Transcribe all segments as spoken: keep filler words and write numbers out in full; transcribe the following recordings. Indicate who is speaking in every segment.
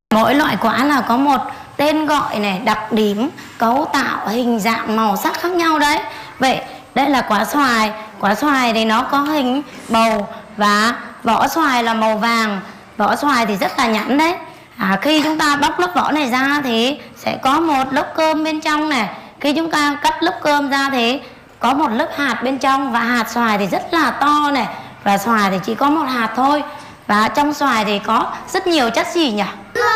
Speaker 1: Mỗi loại quả là có một tên gọi này, đặc điểm, cấu tạo, hình dạng, màu sắc khác nhau đấy. Vậy đây là quả xoài. Quả xoài thì nó có hình bầu và vỏ xoài là màu vàng. Vỏ xoài thì rất là nhẵn đấy. À, khi chúng ta bóc lớp vỏ này ra thì sẽ có một lớp cơm bên trong này. Khi chúng ta cắt lớp cơm ra thì có một lớp hạt bên trong. Và hạt xoài thì rất là to này. Và xoài thì chỉ có một hạt thôi. Và trong xoài thì có rất nhiều chất gì nhỉ?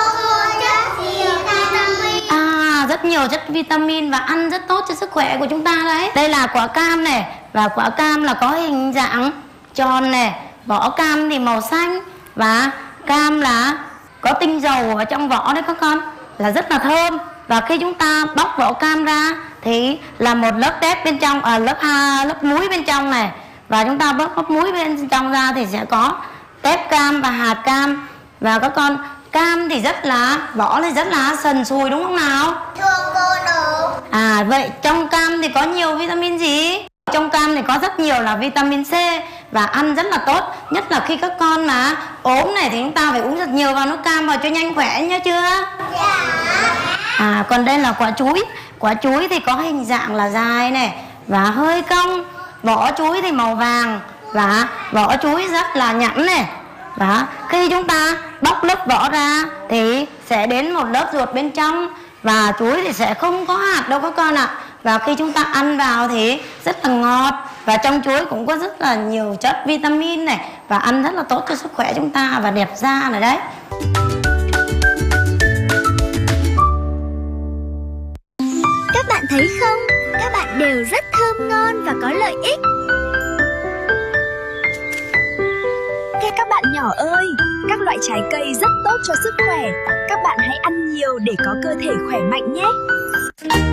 Speaker 1: À, rất nhiều chất vitamin và ăn rất tốt cho sức khỏe của chúng ta đấy. Đây là quả cam này. Và quả cam là có hình dạng tròn này. Vỏ cam thì màu xanh. Và cam là có tinh dầu ở trong vỏ đấy các con, là rất là thơm. Và khi chúng ta bóc vỏ cam ra thì là một lớp tép bên trong, à, lớp à, lớp muối bên trong này. Và chúng ta bóc lớp muối bên trong ra thì sẽ có tép cam và hạt cam. Và các con, cam thì rất là, vỏ thì rất là sần sùi đúng không nào? À, vậy trong cam thì có nhiều vitamin gì? Trong cam thì có rất nhiều là vitamin C và ăn rất là tốt. Nhất là khi các con mà ốm này thì chúng ta phải uống rất nhiều vào nước cam vào cho nhanh khỏe nhớ chưa? Dạ. À, còn đây là quả chuối. Quả chuối thì có hình dạng là dài này và hơi cong. Vỏ chuối thì màu vàng và vỏ chuối rất là nhẵn này. Và khi chúng ta bóc lớp vỏ ra thì sẽ đến một lớp ruột bên trong. Và chuối thì sẽ không có hạt đâu các con ạ. Và khi chúng ta ăn vào thì rất là ngọt. Và trong chuối cũng có rất là nhiều chất vitamin này. Và ăn rất là tốt cho sức khỏe chúng ta và đẹp da này đấy.
Speaker 2: Các bạn thấy không? Các bạn đều rất thơm ngon và có lợi ích. Các bạn nhỏ ơi, các loại trái cây rất tốt cho sức khỏe. Các bạn hãy ăn nhiều để có cơ thể khỏe mạnh nhé.